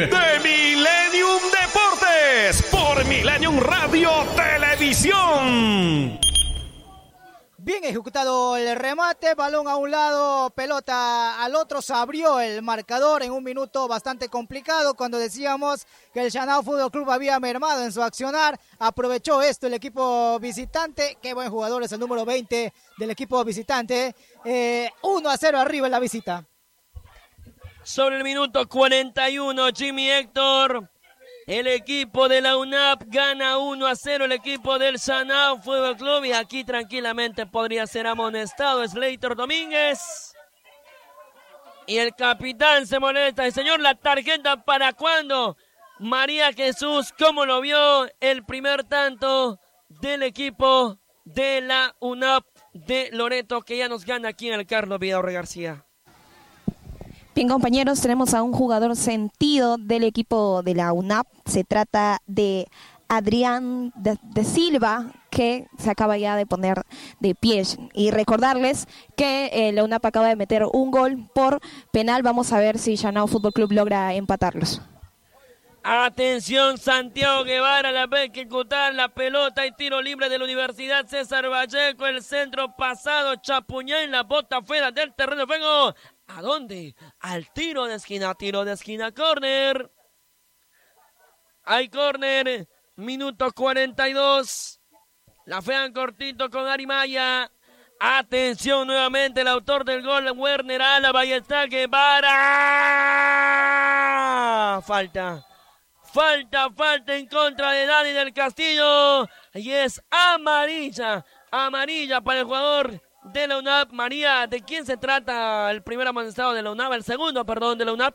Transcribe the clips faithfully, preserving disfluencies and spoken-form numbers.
De Millennium Deportes por Millennium Radio Televisión. Bien ejecutado el remate, balón a un lado, pelota al otro, se abrió el marcador en un minuto bastante complicado cuando decíamos que el Shanao Fútbol Club había mermado en su accionar. Aprovechó esto el equipo visitante, qué buen jugador es el número veinte del equipo visitante. eh, uno a cero arriba en la visita. Sobre el minuto cuarenta y uno, Jimmy Héctor, el equipo de la U N A P gana uno a cero el equipo del Shanao Fútbol Club y aquí tranquilamente podría ser amonestado Slater Domínguez. Y el capitán se molesta. El señor, ¿la tarjeta para cuándo? María Jesús, ¿cómo lo vio el primer tanto del equipo de la U N A P de Loreto que ya nos gana aquí en el Carlos Vidaurre García? Bien, compañeros, tenemos a un jugador sentido del equipo de la U N A P. Se trata de Adrián de, de Silva, que se acaba ya de poner de pie. Y recordarles que eh, la U N A P acaba de meter un gol por penal. Vamos a ver si Shanao Fútbol Club logra empatarlos. Atención, Santiago Guevara la va a ejecutar la pelota y tiro libre de la Universidad César Vallejo. El centro pasado, Chapuñá en la bota fuera del terreno de juego. ¿A dónde? Al tiro de esquina, tiro de esquina, córner. Hay córner, minuto cuarenta y dos. La fean cortito con Arimaya. Atención nuevamente el autor del gol, Werner Álava. Ahí está Guevara. Falta. Falta, falta en contra de Dani del Castillo. Y es amarilla. Amarilla para el jugador de la U N A P. María, ¿de quién se trata el primer amonestado de la U N A P? El segundo, perdón, de la U N A P.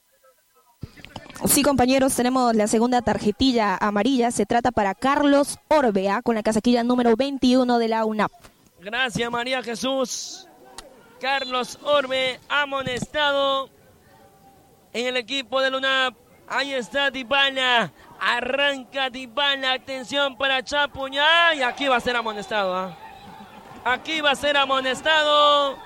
Sí, compañeros, tenemos la segunda tarjetilla amarilla. Se trata para Carlos Orbea con la casaquilla número veintiuno de la U N A P. Gracias, María Jesús. Carlos Orbe, amonestado en el equipo de la U N A P. Ahí está Dybala. Arranca Dybala. Atención para Chapuñá. Y aquí va a ser amonestado, ¿eh? Aquí va a ser amonestado.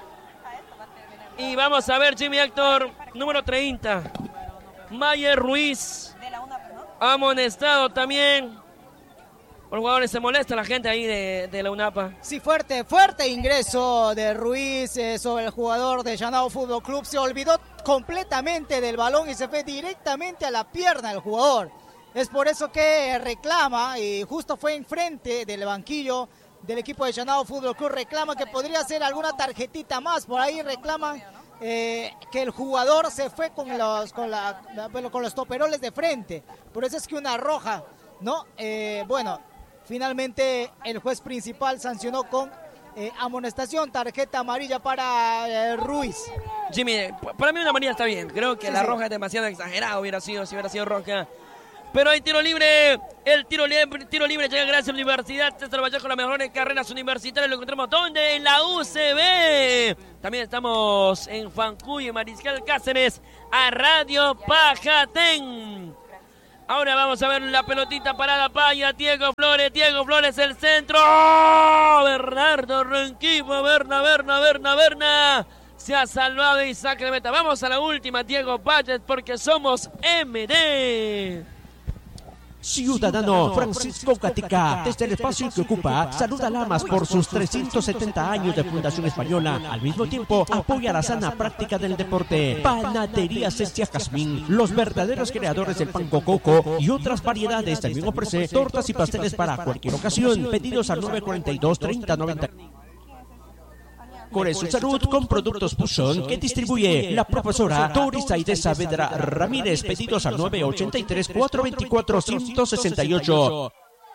Y vamos a ver, Jimmy Héctor, número treinta. Mayer Ruiz. Amonestado también. Por jugadores se molesta la gente ahí de, de la U N A P. Sí, fuerte, fuerte ingreso de Ruiz eh, sobre el jugador de Shanao Fútbol Club. Se olvidó completamente del balón y se fue directamente a la pierna del jugador. Es por eso que reclama, y justo fue enfrente del banquillo del equipo de Shanao Fútbol Club, reclama que podría ser alguna tarjetita más. Por ahí reclaman eh, que el jugador se fue con los, con, la, bueno, con los toperoles de frente. Por eso es que una roja, ¿no? Eh, bueno, finalmente el juez principal sancionó con eh, amonestación, tarjeta amarilla para eh, Ruiz. Jimmy, para mí una amarilla está bien. Creo que sí, la sí. roja es demasiado exagerada, hubiera sido, si hubiera sido roja. Pero hay tiro libre, el tiro libre, tiro libre llega gracias a la Universidad César Vallejo, las mejores carreras universitarias. Lo encontramos ¿dónde? En la U C B. También estamos en Fancuy, en Mariscal Cáceres, a Radio Pajatén. Ahora vamos a ver la pelotita parada para Diego Flores. Diego Flores, el centro. Bernardo Renquifo, Berna, Berna, Berna, Berna. Se ha salvado y saque de meta. Vamos a la última, Diego Valles, porque somos M D. Ciudadano Francisco Gatica, desde el espacio que ocupa, saluda a Lamas por sus trescientos setenta años de fundación española. Al mismo tiempo, apoya la sana práctica del deporte. Panadería Cestia Jazmín, los verdaderos creadores del pan cococo y otras variedades. También ofrece tortas y pasteles para cualquier ocasión. Pedidos al nueve cuatro dos, treinta noventa. Core su salud con productos Puzón que distribuye la profesora Doris Aide Saavedra Ramírez. Pedidos al nueve ochenta y tres, cuatrocientos veinticuatro, ciento sesenta y ocho.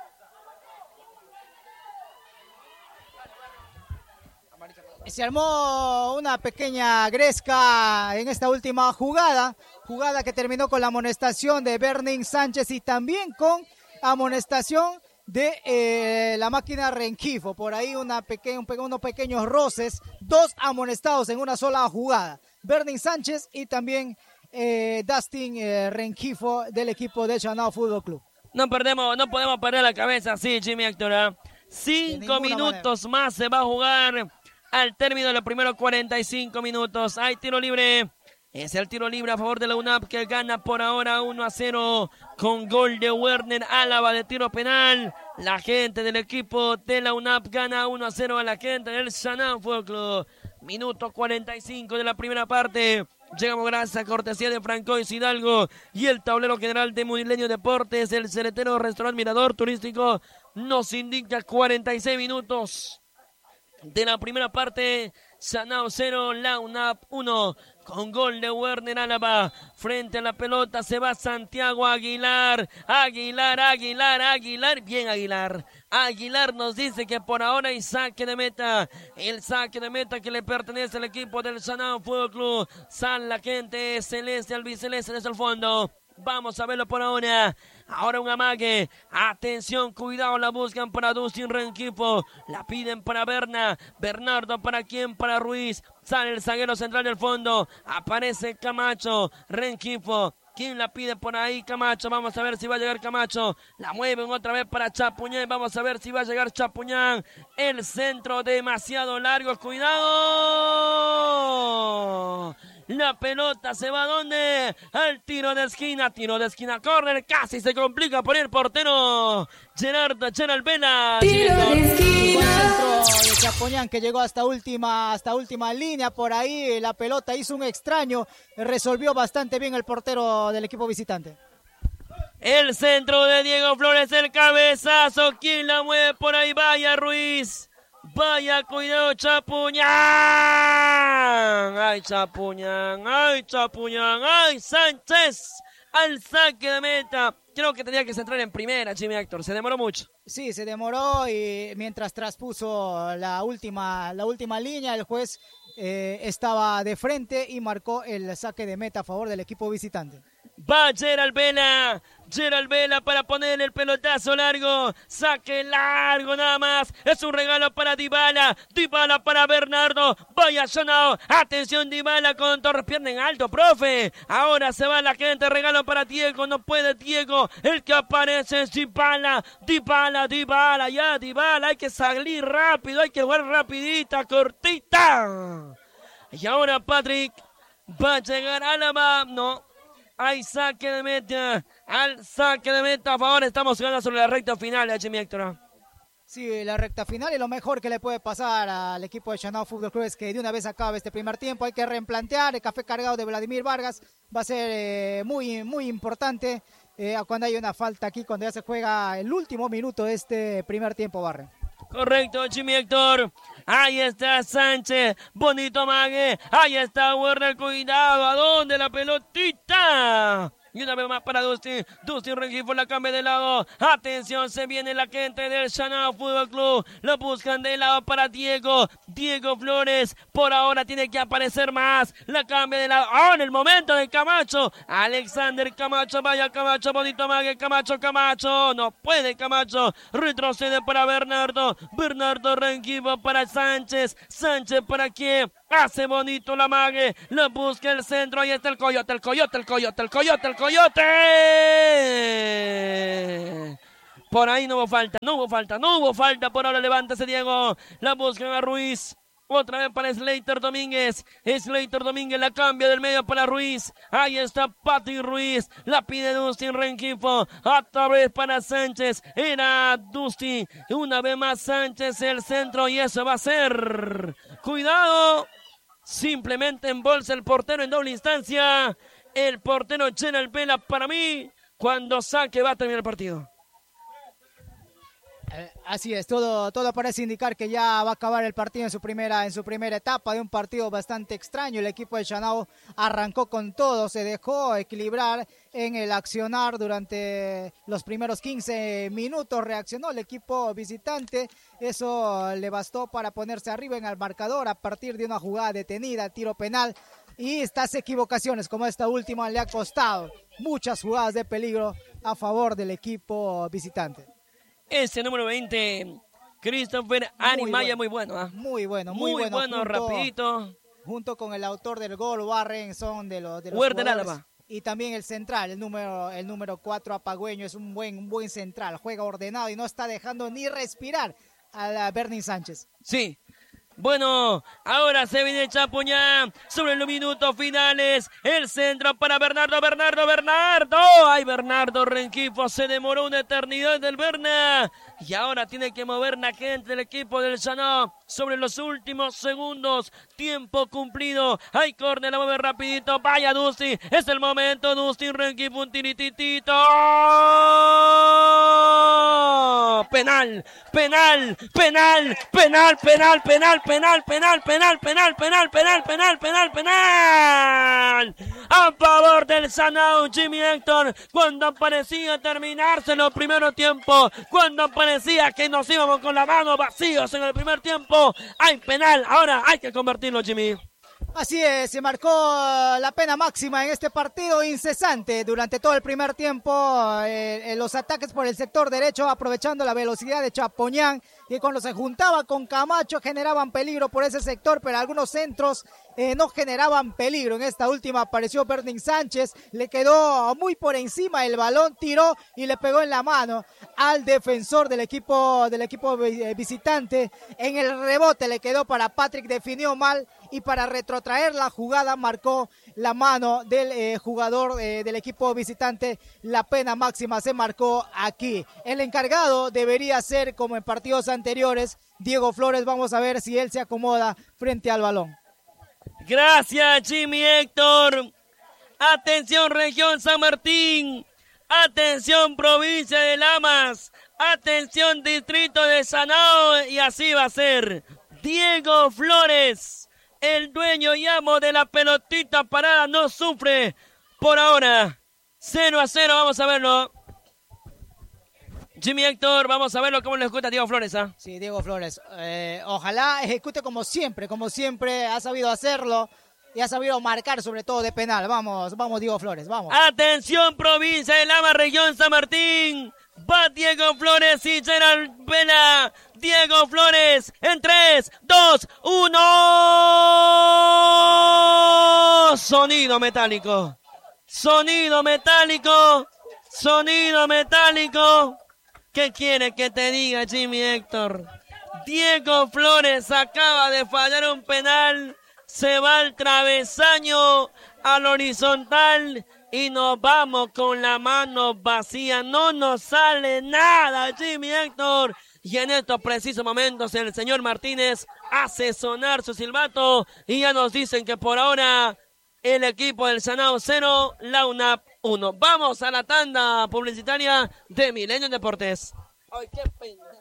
Se armó una pequeña gresca en esta última jugada, jugada que terminó con la amonestación de Bernin Sánchez y también con amonestación de eh, la máquina Renquifo. Por ahí una peque unos pequeños roces, dos amonestados en una sola jugada. Bernin Sánchez y también eh, Dustin eh, Renquifo del equipo de Shanao Fútbol Club. No perdemos, no podemos perder la cabeza así, Jimmy Héctor. ¿eh? Cinco minutos manera. más se va a jugar al término de los primeros cuarenta y cinco minutos. Hay tiro libre Es el tiro libre a favor de la U N A P que gana por ahora uno a cero con gol de Werner Álava de tiro penal. La gente del equipo de la U N A P gana uno a cero a la gente del Chanao Fútbol Club. Minuto cuarenta y cinco de la primera parte. Llegamos gracias a cortesía de Francois Hidalgo y el tablero general de Milenio Deportes. El ceretero Restaurante Mirador Turístico nos indica cuarenta y seis minutos de la primera parte. Chanao cero, la U N A P uno. Con gol de Werner Álava. Frente a la pelota se va Santiago Aguilar. Aguilar, Aguilar, Aguilar. Bien Aguilar. Aguilar nos dice que por ahora hay saque de meta. El saque de meta que le pertenece al equipo del Chanao Fútbol Club. Sale la gente celeste, albiceleste desde el fondo. Vamos a verlo por ahora. Ahora un amague. Atención, cuidado, la buscan para Dustin Rengifo. La piden para Berna. Bernardo, ¿para quién? Para Ruiz. Sale el zaguero central del fondo. Aparece Camacho. Rengifo. ¿Quién la pide por ahí? Camacho. Vamos a ver si va a llegar Camacho. La mueven otra vez para Chapuñán. Vamos a ver si va a llegar Chapuñán. El centro demasiado largo. ¡Cuidado! La pelota se va ¿a dónde? Al tiro de esquina. Tiro de esquina. Córner. Casi se complica por el portero Gerardo Gerald Vela. Tiro de esquina. Centro de Chapoñán que llegó hasta última, hasta última línea. Por ahí la pelota hizo un extraño. Resolvió bastante bien el portero del equipo visitante. El centro de Diego Flores. El cabezazo. ¿Quién la mueve por ahí? Vaya Ruiz. Vaya, cuidado, Chapuñán. Ay, Chapuñán. Ay, Chapuñán. Ay, Sánchez. Al saque de meta. Creo que tenía que centrar en primera, Jimmy Héctor. Se demoró mucho. Sí, se demoró y mientras traspuso la última, la última línea, el juez eh, estaba de frente y marcó el saque de meta a favor del equipo visitante. Va Gerald Vela. Gerald Vela para poner el pelotazo largo. Saque largo nada más. Es un regalo para Dybala. Dybala para Bernardo. Vaya Chanao. Atención Dybala con torrepierna en alto, profe. Ahora se va la gente. Regalo para Diego. No puede Diego. El que aparece es Dybala. Dybala, Dybala. Ya Dybala. Hay que salir rápido. Hay que jugar rapidita, cortita. Y ahora Patrick. Va a llegar Álava. No. Hay saque de meta, al saque de meta a favor, estamos jugando sobre la recta final, Jimmy Héctor. Sí, la recta final y lo mejor que le puede pasar al equipo de Chanao Fútbol Club es que de una vez acabe este primer tiempo. Hay que replantear, el café cargado de Vladimir Vargas va a ser eh, muy, muy importante eh, cuando hay una falta aquí, cuando ya se juega el último minuto de este primer tiempo, Barre. Correcto, Jimmy Héctor. Ahí está Sánchez. Bonito mague. Ahí está Werner. Cuidado. ¿A dónde la pelotita? Y una vez más para Dustin. Dustin Rengifo la cambia de lado. Atención, se viene la gente del Chanao Fútbol Club. La buscan de lado para Diego. Diego Flores. Por ahora tiene que aparecer más. La cambia de lado. ¡Oh, en el momento de Camacho! Alexander Camacho. Vaya Camacho. Bonito mague. Camacho, Camacho. No puede Camacho. Retrocede para Bernardo. Bernardo Rengifo para Sánchez. Sánchez para quién. Hace bonito la mague, la busca el centro, ahí está el coyote, el coyote, el coyote, el coyote, el coyote. Por ahí no hubo falta, no hubo falta, no hubo falta, por ahora levántase Diego, la busca a Ruiz. Otra vez para Slater Domínguez. Slater Domínguez la cambia del medio para Ruiz. Ahí está Pati Ruiz. La pide Dustin Rengifo. Otra vez para Sánchez. Era Dustin. Una vez más Sánchez el centro. Y eso va a ser. Cuidado. Simplemente embolsa el portero en doble instancia. El portero Gerald Vela para mí. Cuando saque va a terminar el partido. Eh, así es, todo, todo parece indicar que ya va a acabar el partido en su primera, en su primera etapa de un partido bastante extraño. El equipo de Chanao arrancó con todo, se dejó equilibrar en el accionar durante los primeros quince minutos, reaccionó el equipo visitante, eso le bastó para ponerse arriba en el marcador a partir de una jugada detenida, tiro penal, y estas equivocaciones como esta última le ha costado muchas jugadas de peligro a favor del equipo visitante. Ese número veinte, Christopher Animaya, muy bueno. ¿eh? Muy bueno, muy, muy bueno. bueno, junto, rapidito. Junto con el autor del gol, Warren, son de los, de los Werner jugadores. Álava. Y también el central, el número el número cuatro, Apagüeño, es un buen, un buen central. Juega ordenado y no está dejando ni respirar a la Bernie Sánchez. Sí, Bueno, ahora se viene Chapoñán sobre los minutos finales. El centro para Bernardo, Bernardo, Bernardo. Ay, Bernardo Rengifo, se demoró una eternidad del Berna. Y ahora tiene que mover la gente del equipo del Sanó sobre los últimos segundos. Tiempo cumplido. Hay córner, la mueve rapidito. Vaya Dusti, es el momento. Dusti Rengifo, un tirititito. Penal, penal, penal, penal, penal, penal, penal, penal, penal, penal, penal, penal, penal, penal, penal. A favor del Sanao, Jimmy Héctor, cuando parecía terminarse los primeros tiempos, cuando parecía que nos íbamos con la mano vacíos en el primer tiempo, hay penal, ahora hay que convertirlo, Jimmy. Así es, se marcó la pena máxima en este partido incesante durante todo el primer tiempo, eh, en los ataques por el sector derecho, aprovechando la velocidad de Chapoñán, que cuando se juntaba con Camacho generaban peligro por ese sector, pero algunos centros eh, no generaban peligro. En esta última apareció Bernin Sánchez, le quedó muy por encima el balón, tiró y le pegó en la mano al defensor del equipo, del equipo visitante. En el rebote le quedó para Patrick, definió mal, y para retrotraer la jugada marcó la mano del eh, jugador eh, del equipo visitante. La pena máxima se marcó aquí. El encargado debería ser, como en partidos anteriores, Diego Flores. Vamos a ver si él se acomoda frente al balón. Gracias, Jimmy Héctor. Atención, región San Martín. Atención, provincia de Lamas. Atención, distrito de Sanao. Y así va a ser. Diego Flores, el dueño y amo de la pelotita parada, no sufre por ahora. cero a cero, vamos a verlo. Jimmy Héctor, vamos a verlo cómo le ejecuta Diego Flores. ¿eh? Sí, Diego Flores. Eh, ojalá ejecute como siempre, como siempre ha sabido hacerlo y ha sabido marcar, sobre todo de penal. Vamos, vamos Diego Flores, vamos. Atención, provincia de Lama, región San Martín. Va Diego Flores y Gerald Vela. Diego Flores en tres, dos, uno. Sonido metálico. Sonido metálico. Sonido metálico. ¿Qué quiere que te diga, Jimmy Héctor? Diego Flores acaba de fallar un penal. Se va al travesaño, al horizontal. Y nos vamos con la mano vacía. No nos sale nada, Jimmy Héctor. Y en estos precisos momentos el señor Martínez hace sonar su silbato. Y ya nos dicen que por ahora el equipo del Sanao cero, la UNAP uno. Vamos a la tanda publicitaria de Milenio Deportes. Ay, qué pendejo.